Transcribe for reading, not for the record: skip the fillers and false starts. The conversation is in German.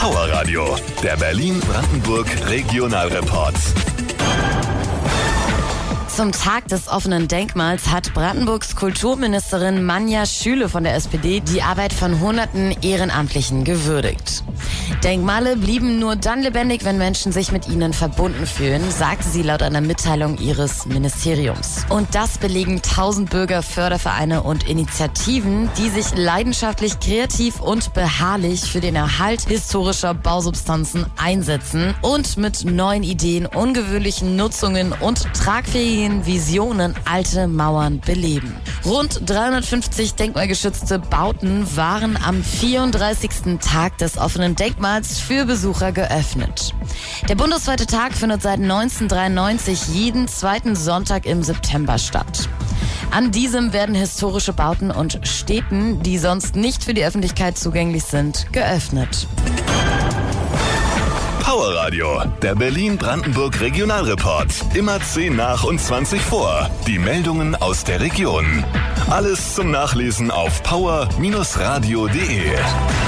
Power Radio, der Berlin-Brandenburg Regionalreport. Zum Tag des offenen Denkmals hat Brandenburgs Kulturministerin Manja Schüle von der SPD die Arbeit von hunderten Ehrenamtlichen gewürdigt. Denkmale blieben nur dann lebendig, wenn Menschen sich mit ihnen verbunden fühlen, sagte sie laut einer Mitteilung ihres Ministeriums. Und das belegen 1000 Bürger, Fördervereine und Initiativen, die sich leidenschaftlich, kreativ und beharrlich für den Erhalt historischer Bausubstanzen einsetzen und mit neuen Ideen, ungewöhnlichen Nutzungen und tragfähigen Visionen alte Mauern beleben. Rund 350 denkmalgeschützte Bauten waren am 34. Tag des offenen Denkmals für Besucher geöffnet. Der bundesweite Tag findet seit 1993 jeden zweiten Sonntag im September statt. An diesem werden historische Bauten und Stätten, die sonst nicht für die Öffentlichkeit zugänglich sind, geöffnet. Power Radio, der Berlin-Brandenburg Regionalreport. Immer 10 nach und 20 vor. Die Meldungen aus der Region. Alles zum Nachlesen auf power-radio.de.